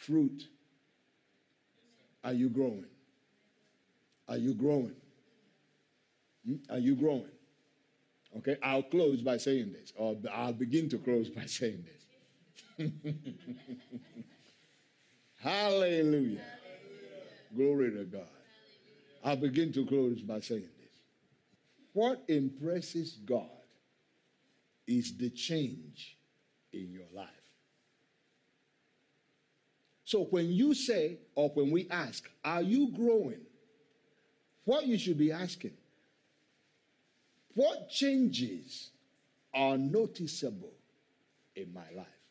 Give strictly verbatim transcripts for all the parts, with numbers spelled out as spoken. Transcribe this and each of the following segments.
fruit. Are you growing? Are you growing? Hmm? Are you growing? Okay, I'll close by saying this, or I'll begin to close by saying this. Hallelujah. Hallelujah. Glory to God. Hallelujah. I'll begin to close by saying this. What impresses God is the change in your life. So when you say, or when we ask, are you growing? What you should be asking, what changes are noticeable in my life?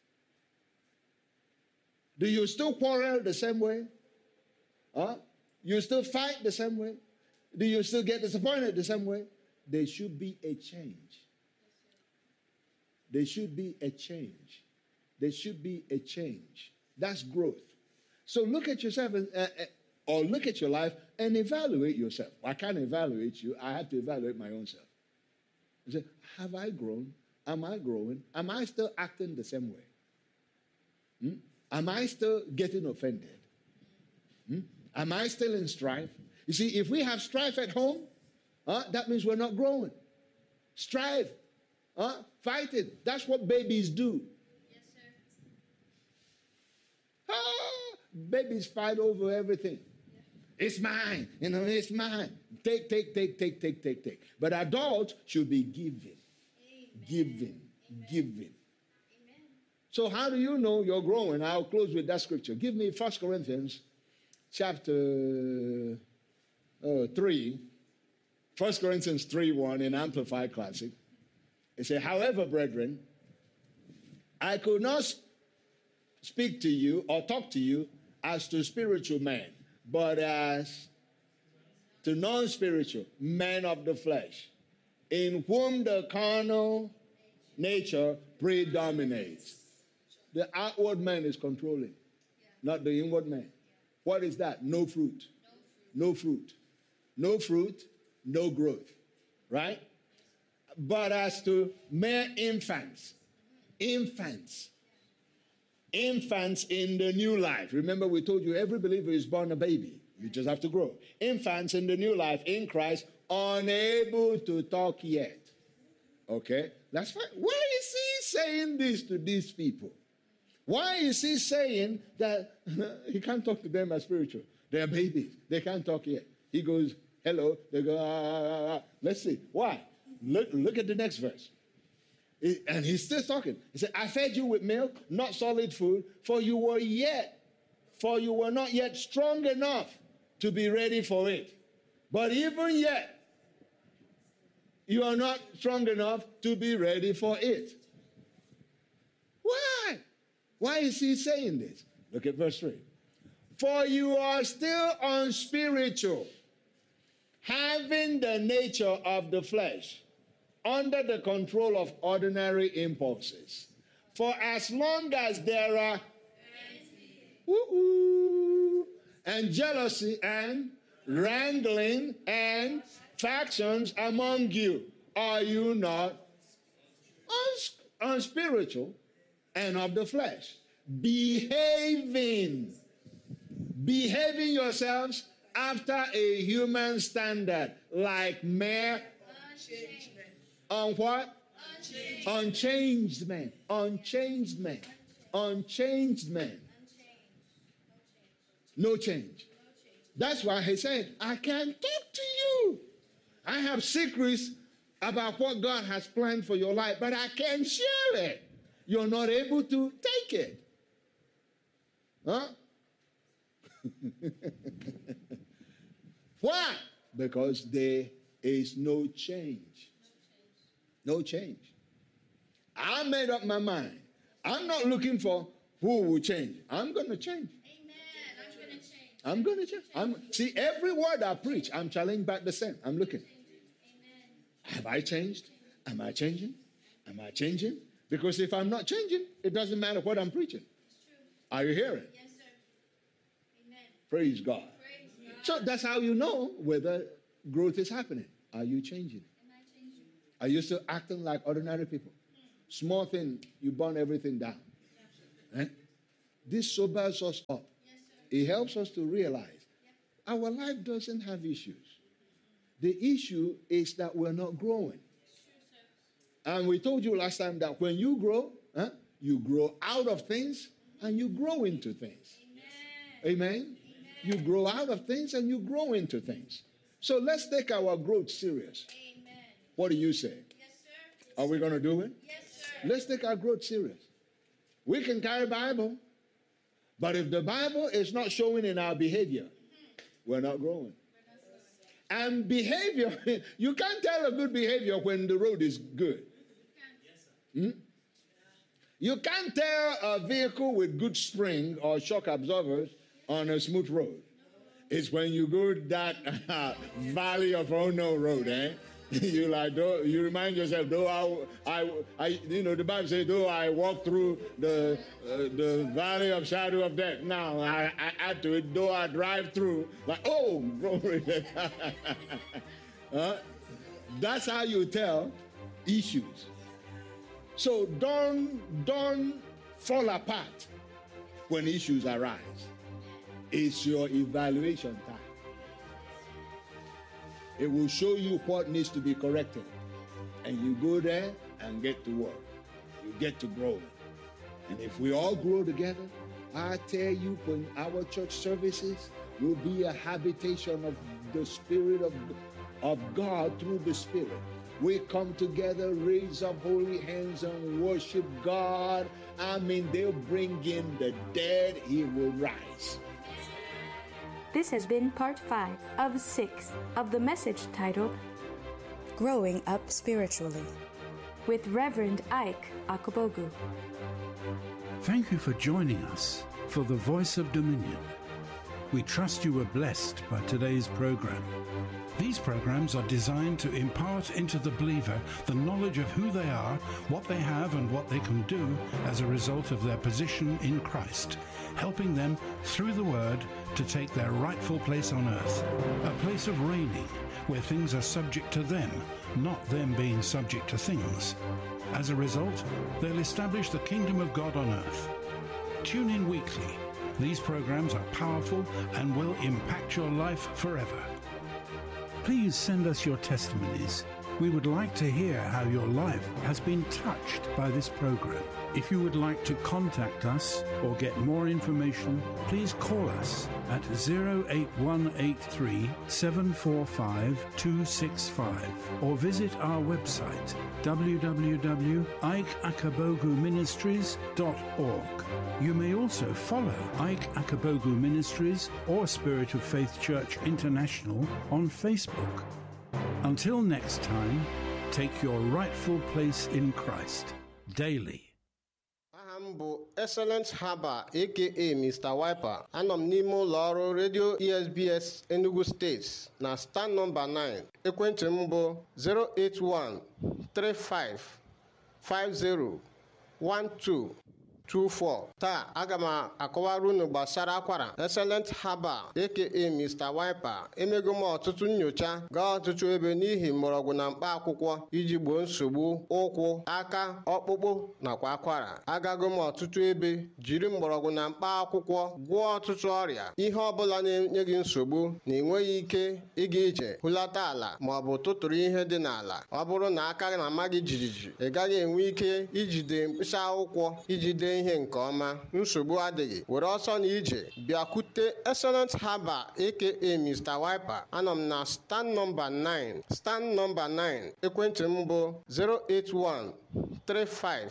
Do you still quarrel the same way? Huh? You still fight the same way? Do you still get disappointed the same way? There should be a change. There should be a change. There should be a change. That's growth. So look at yourself and, uh, uh, or look at your life and evaluate yourself. I can't evaluate you. I have to evaluate my own self. You say, have I grown? Am I growing? Am I still acting the same way? Hmm? Am I still getting offended? Hmm? Am I still in strife? You see, if we have strife at home, uh, that means we're not growing. Strife, uh, fighting, that's what babies do. Yes, sir. Ah, babies fight over everything. Yeah. It's mine, you know, it's mine. Take, take, take, take, take, take, take. But adults should be giving, Amen. giving, Amen. giving. Amen. So how do you know you're growing? I'll close with that scripture. Give me First Corinthians chapter uh, three. First Corinthians three one in Amplified Classic. It says, however, brethren, I could not speak to you or talk to you as to spiritual men, but as to non-spiritual men of the flesh, in whom the carnal nature predominates. The outward man is controlling, not the inward man. What is that? No fruit. No fruit. No fruit, no growth. Right? But as to mere infants, infants, infants in the new life. Remember, we told you every believer is born a baby. You just have to grow. Infants in the new life in Christ, unable to talk yet. Okay? That's fine. Why is he saying this to these people? Why is he saying that he can't talk to them as spiritual? They're babies. They can't talk yet. He goes, hello. They go, ah, ah, ah. Let's see. Why? Look, look at the next verse. And he's still talking. He said, I fed you with milk, not solid food, for you were yet, for you were not yet strong enough to be ready for it. But even yet, you are not strong enough to be ready for it. Why? Why is he saying this? Look at verse three. For you are still unspiritual, having the nature of the flesh, under the control of ordinary impulses. For as long as there are woo-hoo, and jealousy and wrangling and factions among you, are you not uns- unspiritual and of the flesh? Behaving, behaving yourselves after a human standard, like mere on what? Unchanged. Unchanged men. Unchanged men. Unchanged men. No change. That's why he said, I can't talk to you. I have secrets about what God has planned for your life, but I can't share it. You're not able to take it. Huh? Why? Because there is no change. No change. I made up my mind. I'm not looking for who will change. I'm going to change. Amen. I'm going to change. I'm going to change. I'm, see, every word I preach, I'm challenging back the same. I'm looking. Amen. Have I changed? Am I changing? Am I changing? Because if I'm not changing, it doesn't matter what I'm preaching. It's true. Are you hearing? Yes, sir. Amen. Praise God. Praise God. So that's how you know whether growth is happening. Are you changing? Am I changing? Are you still acting like ordinary people? Hmm. Small thing, you burn everything down. Yeah. Eh? This sobers us up. It helps us to realize our life doesn't have issues. The issue is that we're not growing. And we told you last time that when you grow, huh, you grow out of things and you grow into things. Amen. Amen? You grow out of things and you grow into things. So let's take our growth serious. Amen. What do you say? Yes, sir. Are we going to do it? Yes, sir. Let's take our growth serious. We can carry Bible, but if the Bible is not showing in our behavior, we're not growing. And behavior, you can't tell a good behavior when the road is good. Hmm? You can't tell a vehicle with good spring or shock absorbers on a smooth road. It's when you go that uh, valley of oh no road, eh? You like, though, you remind yourself, though I, I, I, you know, the Bible says, though I walk through the uh, the valley of shadow of death. Now I, I add to it, though I drive through, like, oh, glory. uh, that's how you tell issues. So don't don't fall apart when issues arise. It's your evaluation time. It will show you what needs to be corrected. And you go there and get to work. You get to grow. And if we all grow together, I tell you, when our church services will be a habitation of the Spirit of, of God through the Spirit. We come together, raise up holy hands and worship God. I mean, they'll bring in the dead, he will rise. This has been part five of six of the message titled Growing Up Spiritually with Reverend Ike Akabogu. Thank you for joining us for the Voice of Dominion. We trust you were blessed by today's program. These programs are designed to impart into the believer the knowledge of who they are, what they have, and what they can do as a result of their position in Christ, helping them through the Word to take their rightful place on earth, a place of reigning where things are subject to them, not them being subject to things. As a result, they'll establish the kingdom of God on earth. Tune in weekly. These programs are powerful and will impact your life forever. Please send us your testimonies. We would like to hear how your life has been touched by this program. If you would like to contact us or get more information, please call us at zero eight one eight three, seven four five, two six five or visit our website w w w dot ike akabogu ministries dot org. You may also follow Ike Akabogu Ministries or Spirit of Faith Church International on Facebook. Until next time, take your rightful place in Christ daily. Aha m bụ Excellent Haba aka Mister Wiper. Anọ m n'ime ụlọ ọrụ Radio E S B S Enugu State na stand number nine. Ekwentị m bụ zero eight one, three five, five zero, one two two four. Taa aga m akọwara unu gbasara akwara Excellent Haba aka Mister Wiper. Emego m ọtụtụ nyocha gaa ọtụtụ ebe n'ihi mgbọrọgwụ na mkpa akwụkwọ iji gboo nsogbu ụkwụ, aka, ọkpụkpụ nakwa akwara. Agago m ọtụtụ ebe jiri mgbọrọgwụ na mkpa akwụkwọ gwọọ ọtụtụ ọrịa. Ihe ọbụla na-enye gị nsogbu na enweghị ike ịga ije hulata ala ma ọ bụ tụtụrụ ihe dị n'ala. Ọ bụrụ na aka na-ama gị jijiji, ị gaghị enwe ike ijide mkpịsị akwụkwọ ijide ihe nke ọma. Nsogbu adịghị, were ọsọ na ije bịakwute Excellent Haba aka Mister Wiper. Anọ m na stand number nine. Stand number nine. Ekwentị m bụ zero eight one, three five,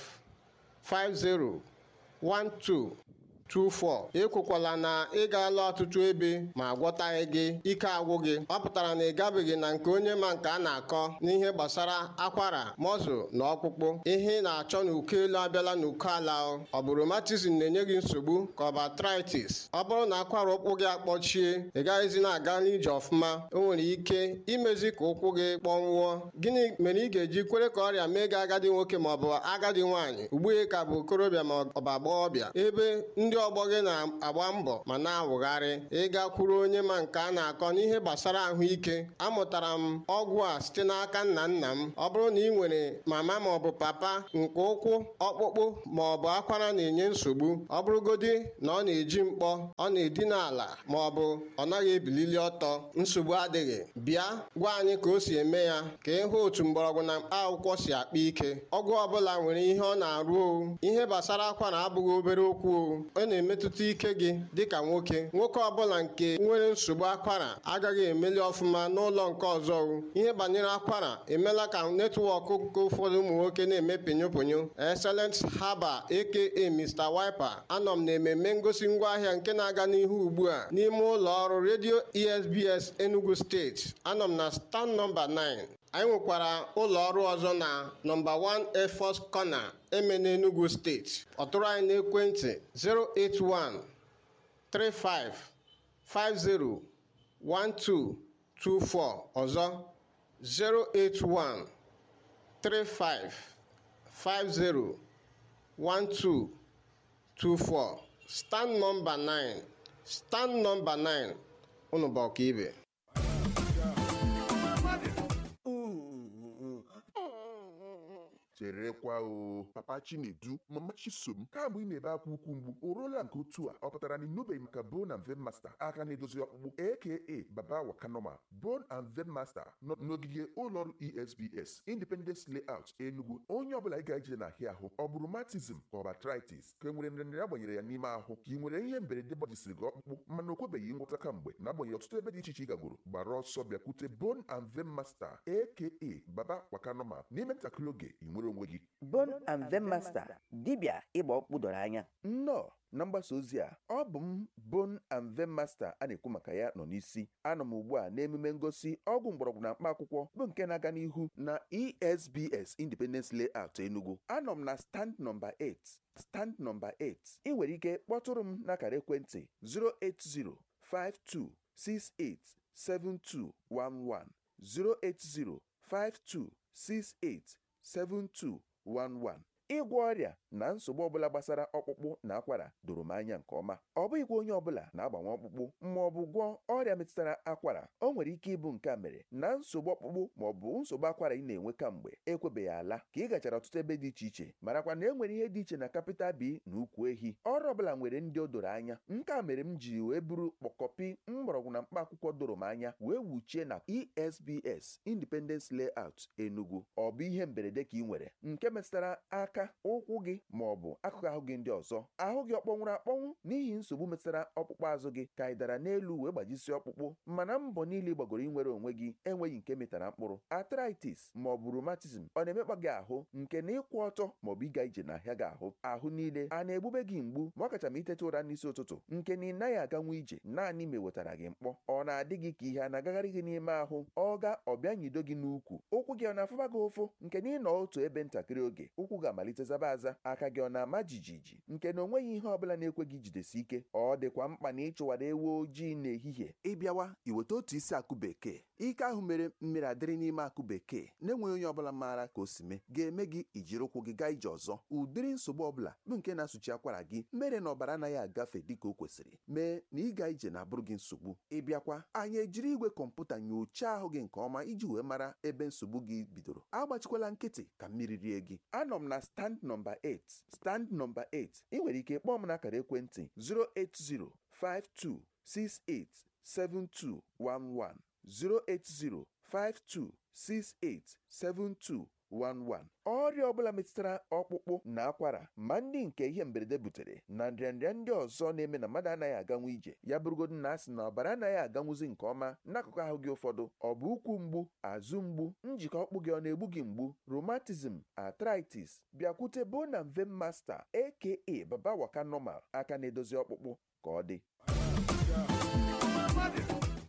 five zero, one two two four. Ekwekwala na ị gaala ọtụtụ ebe ma gwọtaghị gị, ike agwụ gị. Ọ pụtara na ị gabeghị na nke onye ma nke a na-akọ n'ihe gbasara akwara, mọzụ na ọkpụkpụ. Ihe ị na-achọ n'uko elu abịala n'uko ala. Ọ bụ rheumatism na-enye gị nsogbu ka ọ bụ arthritis. Ọ bụrụ na akwara ụkwụ gị akpọchie, ị gaghịzi na-aga n'ije ọfụma, o nwere ike imezi ka ụkwụ gị kpọnwụọ. Gịnị mere ị ga-eji kwere ka ọrịa mee gị agadi nwoke ma ọ bụ agadi nwaanyị, ugbu a ka bụ okorobịa ma ọ bụ agbọghọbịa, ebe ndị ọgbọ gị na-agba mbọ ma na-awụgharị ịgakwuru onye ma nke a na-akọ n'ihe gbasara ahụike. Amụtara m ọgwụ a site n'aka nna nna m. Ọ bụrụ na ị nwere mama ma ọ bụ papa nke ụkwụ, ọkpụkpụ ma ọ bụ akwara na-enye nsogbu, ọ bụrụgodi na ọ na-eji mkpọ, ọ na-edina ala ma ọ bụ ọ naghị ebilili ọtọ, nsogbu adịghị. Bịa gwa anyị ka o si eme ya, ka ịhụ otu mgbọrọgwụ na mkpa akwụkwọ si akpa ike. Ọgwụ ọbụla nwere ihe ọ na-arụ o. Ihe gbasara akwara abụghị obere okwu o. Ọ na-emetụta ike gị dịka nwoke. Nwoke ọbụla nke nwere nsogbu akwara agaghị emeli ọfụma n'ụlọ nke ọzọ o. Ihe banyere akwara emela ka netwọk nke ụfọdụ ụmụ nwoke na-eme pinyoponyo. Excellent Haba aka Mister Wiper, anọ m na-ememme ngosi ngwaahịa nke na-aga n'ihu ugbu a n'ime ụlọ ọrụ redio E S B S Enugu steeti. Anọ m na stand nọmba nine. Anyị nwekwara ụlọ ọrụ ọzọ na nọmba one Air Force Corner Emene Enugu steeti. Ọ tụrụ anyị n'ekwentị zero eight one three five five zero one two two four, ọzọ zero eight one three five five zero one two two four. Stand nọmba nine. Stand nọmba nine. Unu bụ ọkaibe. cherekwa o papa Chinedu mama Chisom kamgbe ị na-ebe akwa ukwu mgbu o ruola nke otu a ọ pụtara na ịnụbeghị maka Bone and Vein Master aka na-edozi ọkpụkpụ aka Baba Wakanoma. Bone and Vein Master nọ n'ogige ụlọọrụ E S B S Independence Layout Enugu. Onye ọbụla ị ga-eje na ahịa ahụ ọ bụ rheumatism ka ọ bụ arthritis ka e nwere nrịanrịa agbanyere ya n'ime ahụ ka ị nwere ihe mberede gbajisiri gị ọkpụkpụ mana o kwebeghị ngwọta kamgbe na-agbanyeghị ọtụtụ ebe dị iche iche ị gagoro gbara ọsọ bịakwute Bone and Vein Master aka Baba Wakanoma n'ime ntakịrị oge ị nwere onwe gị. Bone and Vein Master, dibịa ịgba ọkpụkpụ doro anya. Nnọọ na mgbasa ozi a ọ bụ m Bone and Vein Master a na-ekwu maka ya nọ n'isi. Anọ m ugbu a n'emume ngosi ọgwụ mgbọrọgwụ na mkpa akwụkwọ bụ nke na-aga n'ihu na E S B S Independence Layout Enugu. Anọ m na stand nọmba eight. Stand nọmba eight. Ị nwere ike kpọtụrụ m n'akara ekwentị zero eight zero five two six eight seven two one one zero eight zero five two six eight seven two one one. Ịgwọ ọrịa na nsogbu ọbụla gbasara ọkpụkpụ na akwara doro m anya nke ọma. Ọ bụghịkwa onye ọbụla na-agbanwe ọkpụkpụ ma ọ bụ gwọọ ọrịa metụtara akwara. O nwere ike ịbụ nke a mere na nsogbu ọkpụkpụ ma ọ bụ nsogbu akwara ị na-enwe kamgbe ekwebeghị ala ka ị gachara ọtụtụ ebe dị iche iche marakwa na e nwere ihe dị iche na capital B na ukwu ehi. Ọrụ ọbụla nwere ndị o doro anya. Nke a mere m ji wee buru kpọkọpi mgbọrọgwụ na mkpa akwụkwọ doro m anya wee wuchie na E S B S Independence Layout Enugu. Ọ bụ ihe mberede ka ị nwere nke metụtara aka, ụkwụ gị ma ọ bụ akụkụ ahụ gị ndị ọzọ. Ahụ gị ọkpọnwụrụ akpọnwụ n'ihi nsogbu metụtara ọkpụkpụ azụ gị ka ị dara n'elu wee gbajisi ọkpụkpụ mana mbọ niile gbagoro inwere onwe gị enweghị nke metara mkpụrụ. Arthritis ma ọ bụ rheumatism ọ na-emekpa gị ahụ nke na ịkwụ ọtọ ma ọ bụ ịga ije n'ahịa gị ahụ. Ahụ niile a na-egbube gị mgbu ma ọ kacha ma iteta ụra n'isi ụtụtụ nke na ị naghị aganwu ije naanị ma ewetara gị mkpọ. Ọ na-adị gị ka ihe a na-agagharị gị n'ime ahụ. Ọ ga ọbịa nyido gị n'ukwu. Ụkwụ gị ọ na-afụba gị ụfụ nke na ị nọ otu ebe ntakịrị oge ụkwụ ga-amalite zaba aza. Aka gị ọ na-ama jijiji nke na onweghị ihe ọbụla na-ekwe gị jidesi ike. Ọ dịkwa mkpa na ịchụwara ewu ojii n'ehihie. Ịbịawa iweta otu isi akụ bekee. Ike ahụ mere mmiri adịrị n'ime akụ bekee na-enweghị onye ọbụla maara ka o si mee ga-eme gị ijiri ụkwụ gị gaa ije ọzọ. Ụdịrị nsogbu ọbụla bụ nke na-asụchi akwara gị mere na ọbara anaghị agafe dịka o kwesịrị mee na ịga ije na-abụrụ gị nsogbu. Ịbịakwa anyị ejiri igwe kọmputa nyochaa ahụ gị nke ọma iji wee mara ebe nsogbu gị bidoro. Agbachikwala nkịtị ka mmiri rie gị. Anọ m na stand nọmba eight. Stand nọmba eight. Ị nwere ike kpọọ m n'akara ekwentị zero eight zero five two six eight seven two one one zero eight zero five two six eight seven two one one. Ọrịa ọbụla metụtara ọkpụkpụ na akwara ma ndị nke ihe mberede butere na nrịanrịa ndị ọzọ na-eme na mmadụ anaghị aganwu ije ya bụrụgodu na asị na ọbara anaghị aganwuzi nke ọma n'akụkụ ahụ gị ụfọdụ. Ọ bụ ụkwụ mgbu, azụ mgbu, njikọ ọkpụ gị ọ na-egbu gị mgbu, rheumatism, arthritis, bịakwute Bone and Vein Master aka Baba Wakanoma aka na-edozi ọkpụkpụ ka ọ dị.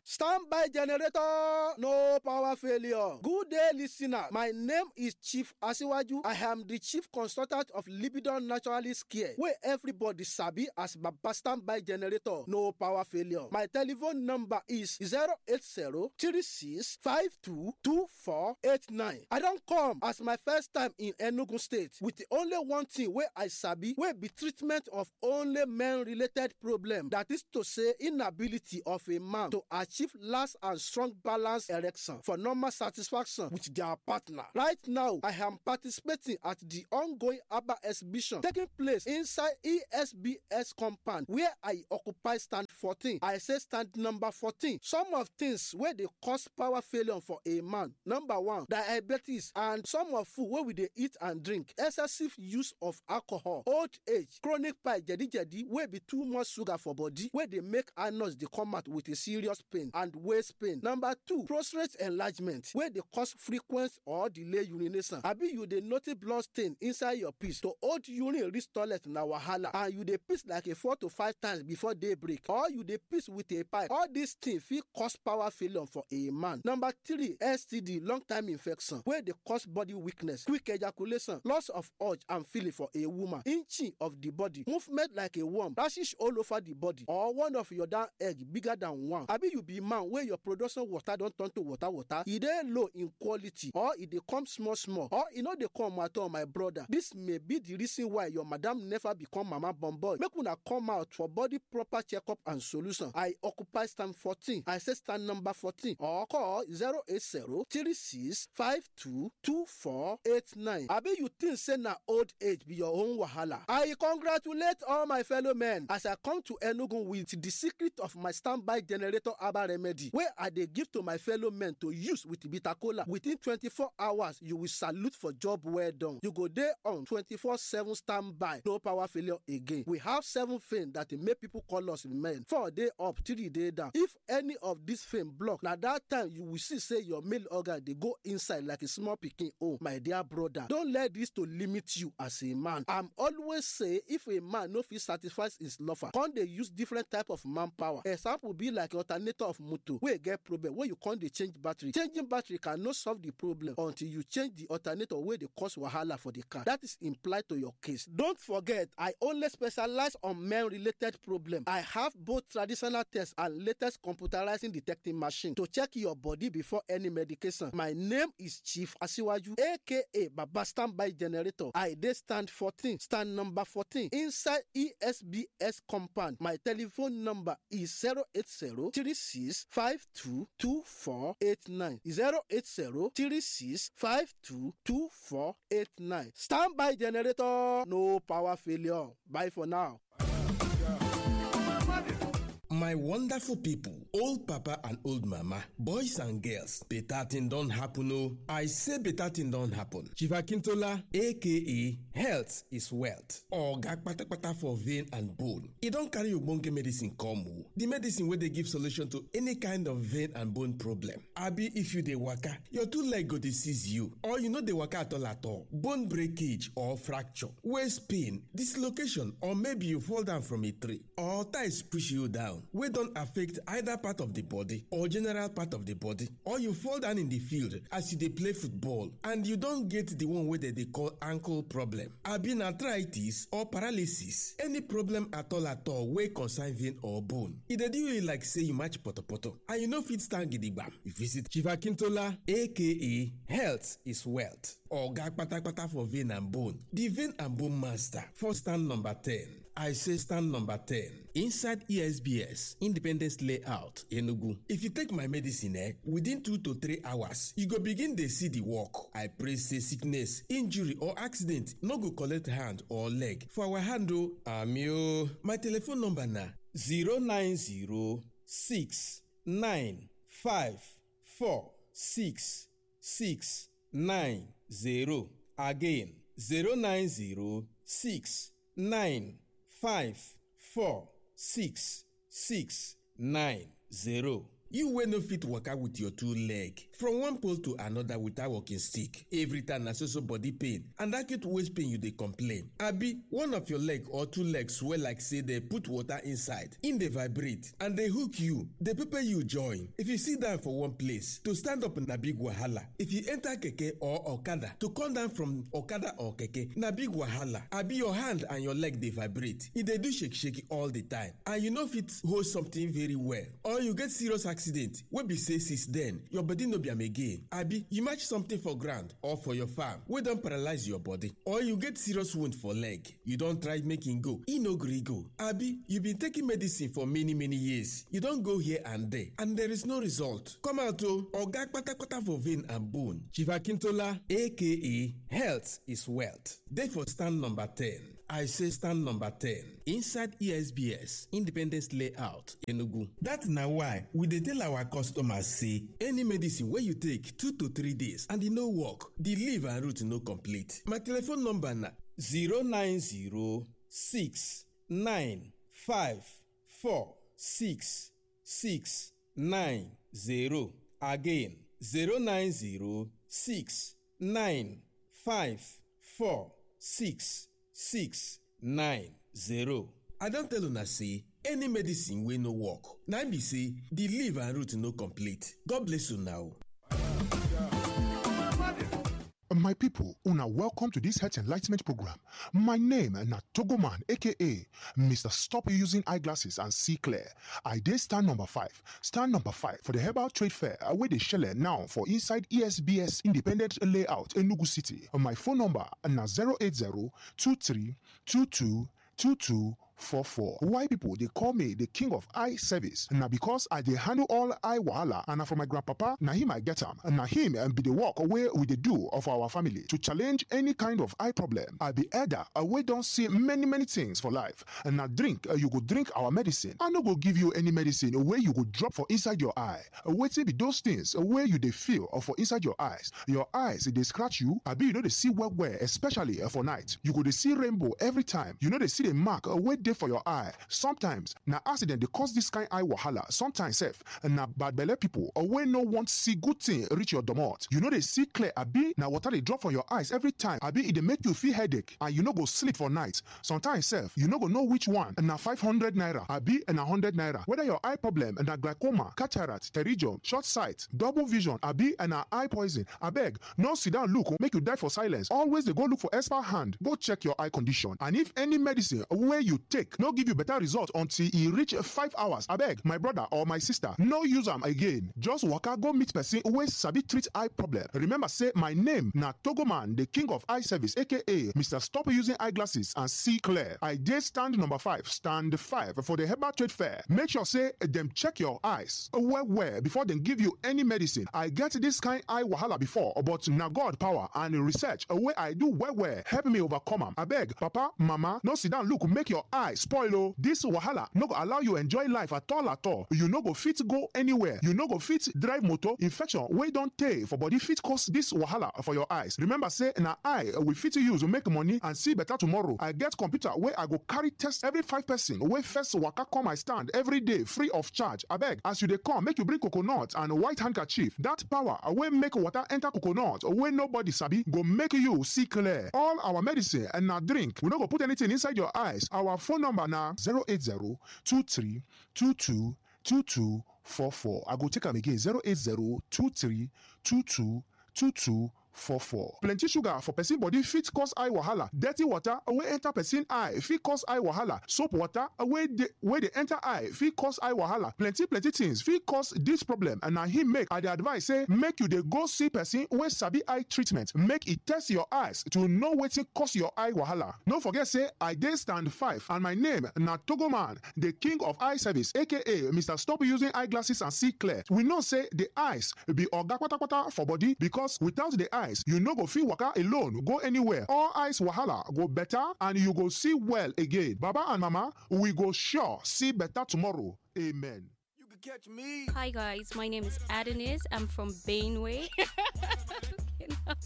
Standby generator, no power failure. Good day, listener. My name is Chief Asiwaju. I am the chief consultant of Libidon Naturalist Care, where everybody sabi as Baba Standby generator, no power failure. My telephone number is zero eight zero, three six five two, two four eight nine. I don't come as my first time in Enugu State with the only one thing where I sabi, where be treatment of only men-related problem. That is to say, inability of a man to achieve last and strong balance erection for normal satisfaction with their partner. Right now, I am participating at the ongoing ABBA exhibition taking place inside E S B S compound where I occupy stand fourteen. I say stand number fourteen. Some of things where they cause power failure for a man. Number one, diabetes and some of food where we dey eat and drink. Excessive use of alcohol, old age, chronic pie, jedi jedi, where be too much sugar for body, where they make anus they come out with a serious pain and waist pain. Number two, prostate enlargement, where they cause frequent or delay urination. Abi you dey notice blood stain inside your piss. To hold urine reach toilet na wahala, and you dey piss like a four to five times before daybreak, or you dey piss with a pipe. All these things fit cause power failure for a man. Number three, S T D, long time infection, where they cause body weakness, quick ejaculation, loss of urge and feeling for a woman, inching of the body, movement like a worm, rashes all over the body, or one of your down egg bigger than one. Abi you be man where your production water don't turn to water water, e dey low in quality, or e dey come small small, or e no dey come at all, my brother. This may be the reason why your madam never become mama born boy. Make una come out for body proper checkup and solution. I occupy stand fourteen. I say stand number fourteen, or call zero eight zero, three six five two, two four eight nine. Abi you think say na old age be your own wahala? I congratulate all my fellow men as I come to Enugu with the secret of my standby generator herbal remedy, where I dey give to my fellow men to use with bitter cola. Within twenty-four hours, you will salute for job well done. You go there on twenty-four seven standby, no power failure again. We have seven things that make people call us men. Four day up, three day down. If any of these things block, na that time you will see say your male organ they go inside like a small pikin. Oh, my dear brother, don't let this to limit you as a man. I'm always say if a man no fit satisfy his lover, can't they use different type of manpower? Example be like alternator of motor where get problem where you can't they change battery. Changing battery cannot solve the problem until you change the alternator where they cause wahala for the car. That is implied to your case. Don't forget, I only specialize on men-related problem. I have both traditional tests and latest computerizing detecting machine to check your body before any medication. My name is Chief Asiwaju, aka Baba Standby Generator. I dey stand fourteen, stand number fourteen, inside E S B S compound. My telephone number is zero eight zero, three six five two, two four eight nine. zero eight zero, three six five two, two four eight nine. Standby Generator, no power failure. Bye for now. My wonderful people, old papa and old mama, boys and girls, better thing don't happen. Oh, I say better thing don't happen. Chief Akintola, aka Health is Wealth, or gag pata pata for vein and bone. He don't carry your bonke medicine come. The medicine where they give solution to any kind of vein and bone problem. Abi if you dey waka, your two leg go dey seize you, or you know dey waka at all at all. Bone breakage or fracture, waist pain, dislocation, or maybe you fall down from a tree, or ties push you down. Wey don affect either part of the body or general part of the body, or you fall down in the field as you dey play football and you don get the one wey dem dey call ankle problem, abi na arthritis or paralysis, any problem at all at all wey concern vein or bone. E dey do you like say you match potopoto and you no fit stand gidigba. You visit Chief Akintola, aka Health is Wealth, oga kpatakpata for vein and bone, the vein and bone master, for stand number ten. I say stand number ten, inside E S B S Independence Layout, Enugu. If you take my medicine, eh, within two to three hours, you go begin dey see the work. I pray say sickness, injury or accident no go collect hand or leg for our hand o. Ami o. My telephone number na zero nine zero six nine five four six six nine zero. Again, zero nine zero six nine five four six six nine zero. You wey no fit waka with your two leg from one pole to another without walking stick. Every time na so so body pain and acute waist pain you dey complain. Abi one of your leg or two legs swell like say dey put water inside, in dey vibrate and dey hook you, dey pepper you join. If you sit down for one place, to stand up na big wahala. If you enter keke or okada, to come down from okada or keke na big wahala. Abi your hand and your leg dey vibrate, e dey do shake shake all the time and you no fit hold something very well, or you get serious accident wey be say since then your body no be am again. Abi you match something for ground or for your farm wey don paralyze your body, or you get serious wound for leg, you don try make e go, e no gree go. Abi you been taking medicine for many many years, you don go here and there and there is no result. Come out o, oga kpatakpata for vein and bone. Chief Akintola aka Health is Wealth dey for stand number ten. I say stand number ten inside E S B S Independence Layout, Enugu. That na why we dey tell our customers say any medicine wey you take two to three days and e no work, the leaf and root no complete. My telephone number na zero nine zero six nine five four six six nine zero. Again zero nine zero six nine five four six six nine zero. I don tell una say any medicine wey no work na im be say the leaf and root no complete. God bless you now. My people, una welcome to this health enlightenment program. My name na Togoman, aka Mister Stop Using Eyeglasses and See Clear. I dey stand number five. Stand number five for the Herbal Trade Fair wey dey shele now for inside E S B S Independent Layout, Enugu City. My phone number na zero eight zero two three two two two two four four. Why people they call me the king of eye service? Now because I dey handle all eye wahala, and na from my grandpapa, na him I get am. And na him and be the work away with the do of our family to challenge any kind of eye problem. I be elder, we don't see many many things for life. And now drink, uh, you go drink our medicine. I no go give you any medicine where you go drop for inside your eye. Wait till be those things where you they feel or for inside your eyes. Your eyes they scratch you. I be you know they see well where, especially uh, for night. You go they see rainbow every time. You know they see the mark uh, where dey for your eye. Sometimes na accident they cause this kind eye wahala. Sometimes self na bad belle people or when no want see good thing reach your domot. You know they see clear. Abi na water they drop from your eyes every time. Abi it they make you feel headache and you no go sleep for night. Sometimes self you no go know which one. Na five hundred naira. Abi and a hundred naira. Whether your eye problem and na glaucoma, cataract, pterygium, short sight, double vision. Abi and a eye poison. Abeg no sit down look make you die for silence. Always they go look for expert hand. Go check your eye condition. And if any medicine where you take no give you better result until e reach five hours, abeg my brother or my sister no use am again. Just waka go meet person wey sabi treat eye problem. Remember say my name na Togoman, the king of eye service, aka Mister Stop Using Eyeglasses and See Clear. I dey stand number five, stand five for the Herbal Trade Fair. Make sure say dem check your eyes well well before dem give you any medicine. I get this kind eye wahala before, but na God power and research wey I do well well help me overcome am. Abeg papa, mama, no sit down look make your eye spoil o. This wahala no go allow you enjoy life at all at all. You no go fit go anywhere. You no go fit drive motor. Infection wey don tey for body fit cause this wahala for your eyes. Remember say na eye we fit use make money and see better tomorrow. I get computer wey I go carry test every five person wey first waka come my stand every day free of charge. Abeg as you dey come make you bring coconut and white handkerchief. That power wey make water enter coconut wey nobody sabi go make you see clear. All our medicine and na drink. We no go put anything inside your eyes. Our phone number na zero eight zero two three two two two two four four. I go take am again zero eight zero two three two two two two four four. Plenty sugar for person body fit cause eye wahala. Dirty water wey enter person eye fit cause eye wahala. Soap water wey dey wey dey enter eye fit cause eye wahala. Plenty plenty things fit cause this problem, and na him make I dey advise say make you dey go see person wey sabi eye treatment. Make e test your eyes to know wetin cause your eye wahala. No forget say I dey stand five and my name na Togoman, the king of eye service, aka Mister Stop Using Eyeglasses and See Clear. We know say the eyes be oga kpatakpata for body, because without the eye you no go fit waka alone go anywhere. All eyes wahala go better and you go see well again. Baba and mama, we go sure see better tomorrow. Amen. You can catch me. Hi guys, my name is Adonis. I'm from Bainway. You know?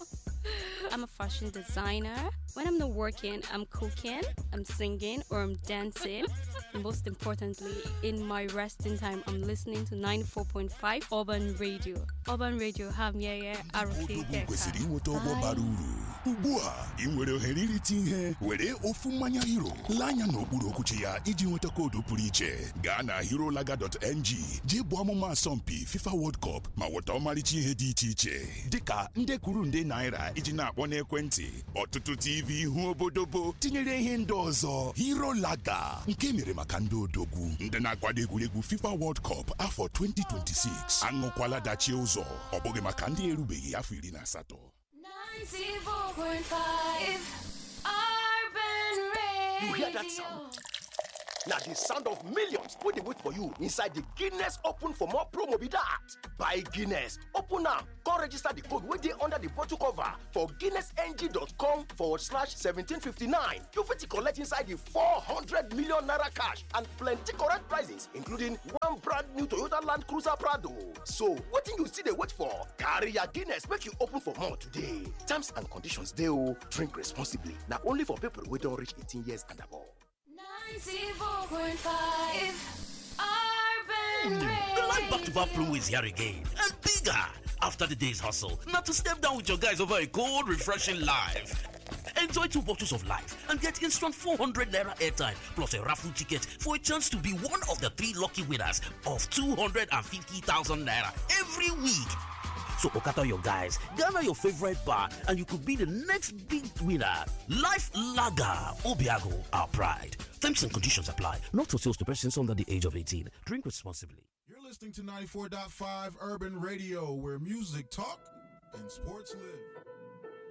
I'm a fashion designer. When I'm not working, I'm cooking, I'm singing, or I'm dancing. And most importantly, in my resting time, I'm listening to ninety-four point five Urban Radio. Urban Radio, ham yeah yeah, Aruki kwesịrị inweta ọgbọ bara uru. Ugbu a, ị nwere ohere irite ihe were ofu mmanya Hero. Lee anya n'okpuru okwuchi ya iji nweta koodu pụrụ iche. Gaa na herolaga dot n g jee bụ amụma asọmpi FIFA World Cup ma nweta ọmarịcha ihe dị iche iche dịka nde kwuru nde naira iji na-akpọ n'ekwentị, ọtụtụ T V ihu obodobo tinyere ihe ndị ọzọ. Herolaga nke mere maka ndị odogwu ndị na-akwado egwuregwu FIFA World Cup afọ twenty twenty-six. Aṅụkwala dachie ụzọ, ọ bụghị maka ndị erubeghị afọ iri na asatọ. ninety-four point five Urban Radio. You hear that sound? Now the sound of millions wey dey wait for you inside the Guinness Open for More promo be that. Buy Guinness, open now, come register the code wey dey under the bottle cover for guinnessng.com forward slash seventeen fifty-nine. You fit collect inside the four hundred million naira cash and plenty correct prizes, including one brand new Toyota Land Cruiser Prado. So, wetin you still dey wait for? Carry your Guinness make you open for more today. Terms and conditions dey o. Drink responsibly. Na only for people wey don reach eighteen years and above. ninety-four point five Urban Radio. The live back-to-back promo is here again and bigger. After the day's hustle, now to step down with your guys over a cold, refreshing live. Enjoy two bottles of Life and get instant four hundred naira airtime plus a raffle ticket for a chance to be one of the three lucky winners of two hundred fifty thousand naira every week. So Okata your guys, gather your favorite bar and you could be the next big winner. Life Lager, Obiago, our pride. Terms and conditions apply. Not for sales to persons under the age of eighteen. Drink responsibly. You're listening to ninety-four point five Urban Radio, where music talk and sports live.